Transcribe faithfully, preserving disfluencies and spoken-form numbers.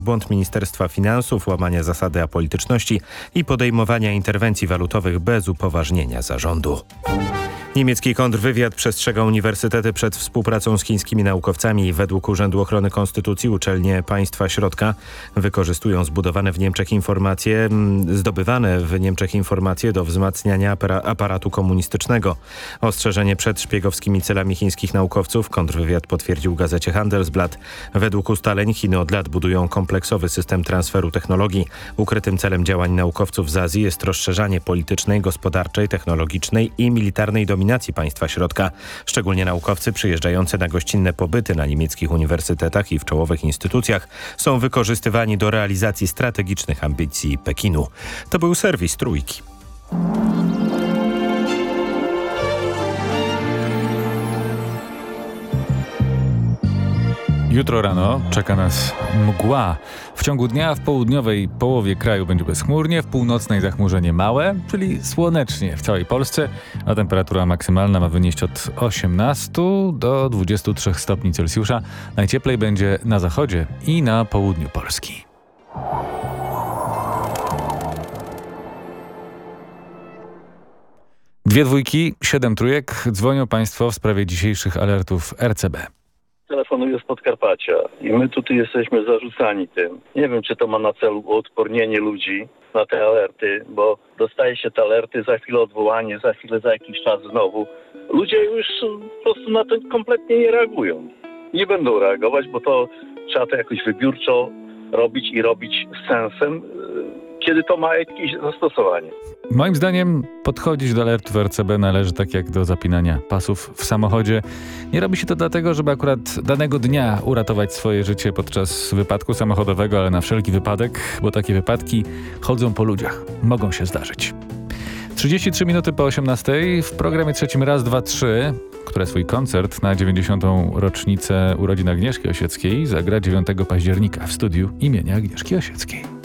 Błąd Ministerstwa Finansów, łamanie zasady apolityczności i podejmowania interwencji walutowych bez upoważnienia zarządu. Niemiecki kontrwywiad przestrzega uniwersytety przed współpracą z chińskimi naukowcami. Według Urzędu Ochrony Konstytucji uczelnie państwa środka wykorzystują zbudowane w Niemczech informacje, zdobywane w Niemczech informacje do wzmacniania aparatu komunistycznego. Ostrzeżenie przed szpiegowskimi celami chińskich naukowców kontrwywiad potwierdził gazecie Handelsblatt. Według ustaleń Chiny od lat budują kompleksowy system transferu technologii. Ukrytym celem działań naukowców z Azji jest rozszerzanie politycznej, gospodarczej, technologicznej i militarnej dominacji państwa środka. Szczególnie naukowcy przyjeżdżający na gościnne pobyty na niemieckich uniwersytetach i w czołowych instytucjach są wykorzystywani do realizacji strategicznych ambicji Pekinu. To był serwis Trójki. Jutro rano czeka nas mgła. W ciągu dnia w południowej połowie kraju będzie bezchmurnie, w północnej zachmurzenie małe, czyli słonecznie w całej Polsce, a temperatura maksymalna ma wynieść od osiemnastu do dwudziestu trzech stopni Celsjusza. Najcieplej będzie na zachodzie i na południu Polski. Dwie dwójki, siedem trójek. Dzwonią Państwo w sprawie dzisiejszych alertów R C B. Telefonuję z Podkarpacia i my tutaj jesteśmy zarzucani tym. Nie wiem, czy to ma na celu uodpornienie ludzi na te alerty, bo dostaje się te alerty, za chwilę odwołanie, za chwilę, za jakiś czas znowu. Ludzie już po prostu na to kompletnie nie reagują. Nie będą reagować, bo to trzeba to jakoś wybiórczo robić i robić z sensem, kiedy to ma jakieś zastosowanie. Moim zdaniem podchodzić do alertów R C B należy tak jak do zapinania pasów w samochodzie. Nie robi się to dlatego, żeby akurat danego dnia uratować swoje życie podczas wypadku samochodowego, ale na wszelki wypadek, bo takie wypadki chodzą po ludziach. Mogą się zdarzyć. trzydzieści trzy minuty po osiemnastej w programie trzecim Raz, dwa, trzy, które swój koncert na dziewięćdziesiątą rocznicę urodzin Agnieszki Osieckiej zagra dziewiątego października w studiu imienia Agnieszki Osieckiej.